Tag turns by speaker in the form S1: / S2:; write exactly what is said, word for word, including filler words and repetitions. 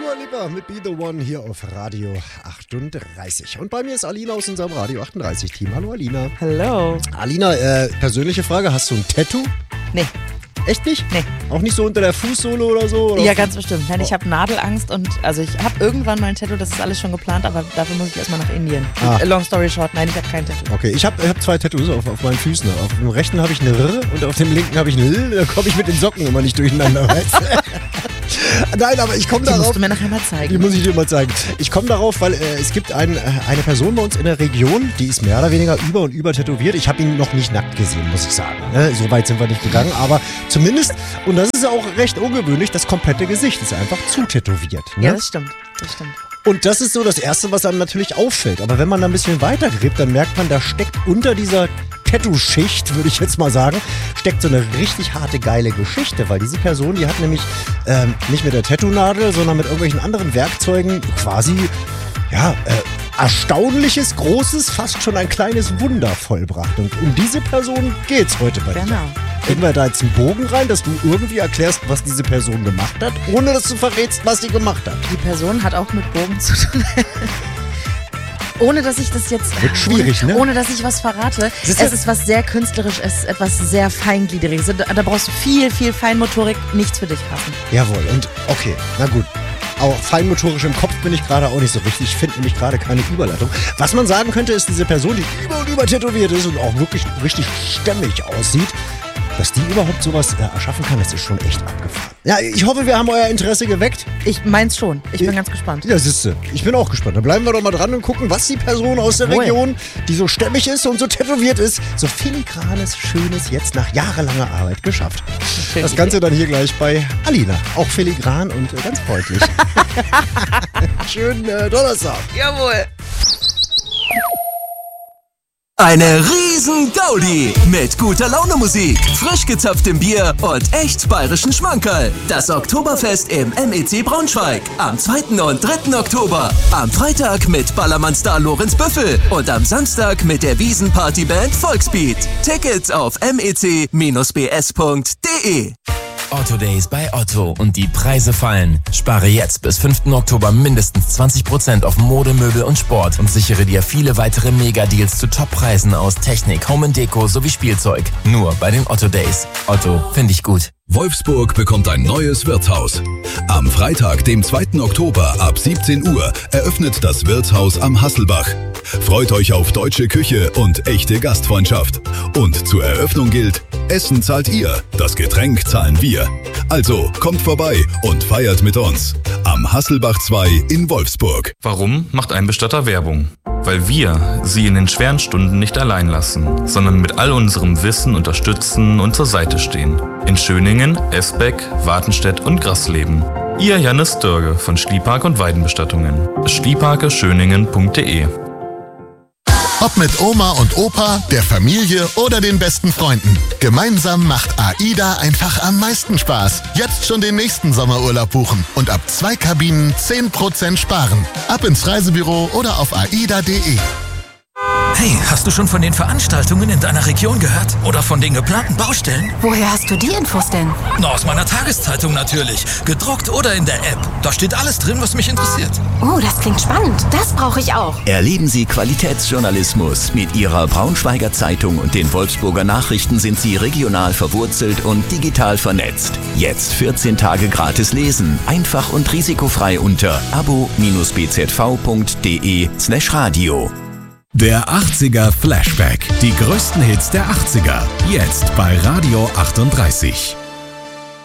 S1: Dua Lipa mit Be The One hier auf Radio achtunddreißig. Und bei mir ist Alina aus unserem Radio achtunddreißig Team. Hallo Alina.
S2: Hallo.
S1: Alina, äh, persönliche Frage, hast du ein Tattoo?
S2: Nee.
S1: Echt nicht?
S2: Nee.
S1: Auch nicht so unter der Fußsohle oder so? Oder?
S2: Ja, ganz bestimmt. Nein, ich habe Nadelangst und also ich habe irgendwann mal ein Tattoo, das ist alles schon geplant, aber dafür muss ich erstmal nach Indien.
S1: Ah.
S2: Long story short, nein, ich habe kein Tattoo.
S1: Okay, ich habe ich hab zwei Tattoos auf, auf meinen Füßen. Auf dem rechten habe ich eine R und auf dem linken habe ich eine L. Da komme ich mit den Socken immer nicht durcheinander. Nein, aber ich komme darauf.
S2: Die musst du mir nachher mal zeigen.
S1: Die muss ich dir mal zeigen. Ich komme darauf, weil äh, es gibt ein, äh, eine Person bei uns in der Region, die ist mehr oder weniger über und über tätowiert. Ich habe ihn noch nicht nackt gesehen, muss ich sagen. Ne? So weit sind wir nicht gegangen, aber zumindest, und das ist ja auch recht ungewöhnlich, das komplette Gesicht ist einfach zu tätowiert. Ne?
S2: Ja, das stimmt. Das stimmt.
S1: Und das ist so das Erste, was einem natürlich auffällt. Aber wenn man da ein bisschen weiter gräbt, dann merkt man, da steckt unter dieser Tattoo-Schicht, würde ich jetzt mal sagen, steckt so eine richtig harte, geile Geschichte. Weil diese Person, die hat nämlich ähm, nicht mit der Tattoo-Nadel, sondern mit irgendwelchen anderen Werkzeugen quasi, ja, äh, erstaunliches, großes, fast schon ein kleines Wunder vollbracht. Und um diese Person geht's heute bei dir.
S2: Genau.
S1: Kriegen wir da jetzt einen Bogen rein, dass du irgendwie erklärst, was diese Person gemacht hat, ohne dass du verrätst, was sie gemacht hat.
S2: Die Person hat auch mit Bogen zu tun. Ohne dass ich das jetzt...
S1: Wird schwierig,
S2: ohne,
S1: ne?
S2: Ohne dass ich was verrate.
S1: Ist
S2: es ist was sehr künstlerisch, es ist etwas sehr feingliedriges. Da, da brauchst du viel, viel Feinmotorik, nichts für dich passen.
S1: Jawohl, und okay, na gut. Auch feinmotorisch im Kopf bin ich gerade auch nicht so richtig. Ich finde nämlich gerade keine Überleitung. Was man sagen könnte, ist diese Person, die über und über tätowiert ist und auch wirklich richtig stämmig aussieht, dass die überhaupt sowas äh, erschaffen kann, das ist schon echt abgefahren. Ja, ich hoffe, wir haben euer Interesse geweckt.
S2: Ich mein's schon. Ich bin ganz gespannt.
S1: Ja, siehste, ich bin auch gespannt. Dann bleiben wir doch mal dran und gucken, was die Person aus der
S2: Wohl.
S1: Region, die so stämmig ist und so tätowiert ist, so filigranes, schönes, jetzt nach jahrelanger Arbeit geschafft.
S2: Schön
S1: Das Ganze dann hier gleich bei Alina. Auch filigran und äh, ganz freundlich. Schönen äh, Donnerstag.
S2: Jawohl.
S3: Eine riesen Gaudi mit guter Laune Musik, frisch gezapftem Bier und echt bayerischen Schmankerl. Das Oktoberfest im M E C Braunschweig am zweiten und dritten Oktober. Am Freitag mit Ballermann-Star Lorenz Büffel und am Samstag mit der Wiesen-Partyband Volksbeat. Tickets auf m e c Bindestrich b s punkt d e.
S4: Otto Days bei Otto und die Preise fallen. Spare jetzt bis fünften Oktober mindestens zwanzig Prozent auf Mode, Möbel und Sport und sichere dir viele weitere Mega-Deals zu Top-Preisen aus Technik, Home and Deko sowie Spielzeug. Nur bei den Otto Days. Otto, finde ich gut.
S5: Wolfsburg bekommt ein neues Wirtshaus. Am Freitag, dem zweiten Oktober ab siebzehn Uhr eröffnet das Wirtshaus am Hasselbach. Freut euch auf deutsche Küche und echte Gastfreundschaft. Und zur Eröffnung gilt, Essen zahlt ihr, das Getränk zahlen wir. Also kommt vorbei und feiert mit uns. Am Hasselbach zwei in Wolfsburg.
S6: Warum macht ein Bestatter Werbung? Weil wir sie in den schweren Stunden nicht allein lassen, sondern mit all unserem Wissen unterstützen und zur Seite stehen. In Schöningen, Esbeck, Wartenstedt und Grasleben. Ihr Jannis Dörge von Schliepark und Weidenbestattungen. schlieparke schöningen punkt d e.
S7: Ob mit Oma und Opa, der Familie oder den besten Freunden. Gemeinsam macht AIDA einfach am meisten Spaß. Jetzt schon den nächsten Sommerurlaub buchen und ab zwei Kabinen zehn Prozent sparen. Ab ins Reisebüro oder auf aida punkt d e.
S4: Hey, hast du schon von den Veranstaltungen in deiner Region gehört? Oder von den geplanten Baustellen?
S8: Woher hast du die Infos denn?
S4: Na, aus meiner Tageszeitung natürlich. Gedruckt oder in der App. Da steht alles drin, was mich interessiert.
S8: Oh, das klingt spannend. Das brauche ich auch.
S3: Erleben Sie Qualitätsjournalismus. Mit Ihrer Braunschweiger Zeitung und den Wolfsburger Nachrichten sind Sie regional verwurzelt und digital vernetzt. Jetzt vierzehn Tage gratis lesen. Einfach und risikofrei unter abo b z v punkt d e slash radio.
S5: Der achtziger Flashback. Die größten Hits der achtziger. Jetzt bei Radio achtunddreißig.